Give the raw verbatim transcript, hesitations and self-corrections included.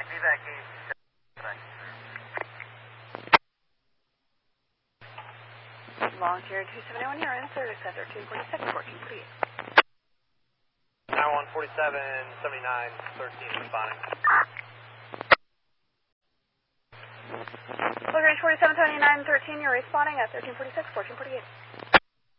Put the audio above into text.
Evac eight. Volunteer two seventy-one, you're in service at thirteen forty-six, fourteen forty-eight. nine one forty-seven, seventy-nine, thirteen, responding. Close range forty-seven, seventy-nine, thirteen, you're responding at thirteen forty-six, fourteen forty-eight.